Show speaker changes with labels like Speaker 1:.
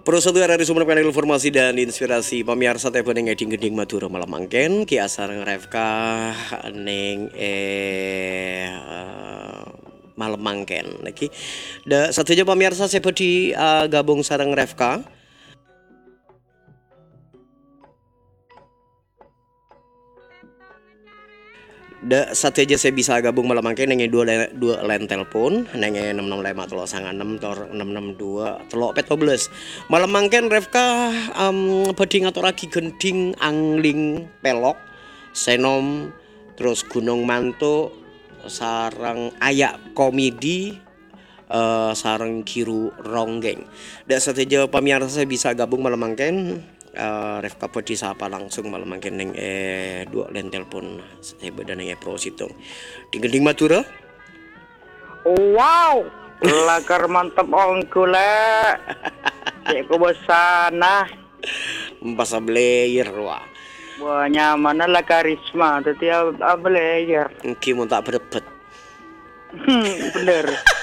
Speaker 1: Prosedur dari sumber panel informasi dan inspirasi pemirsa teh ning eding geding Madura malam mangken ki asar Refka ning malam mangken iki. Satunya pemirsa saya di gabung sareng Refka. Satu aja saya bisa gabung malam mangke nenge dua line telepon nenge 665 telo sangat 6 tor 662 telo 14 malam mangken Refka badhe ngaturake gending angling pelok senom terus gunung mantuk sarang ayak komedi sarang kiru ronggeng. Satu aja pemirsa saya bisa gabung malam mangken Refka Podi sapa langsung malam mangken neng dua len telepon saya beda neng Pro Situng di Gending Madura.
Speaker 2: Wow, lagar mantap ongkule. Cek sana.
Speaker 1: Mbasa blayer wah.
Speaker 2: Wah nyaman lah karisma, tapi ablayer.
Speaker 1: Ki mau tak berebet.
Speaker 2: Bener.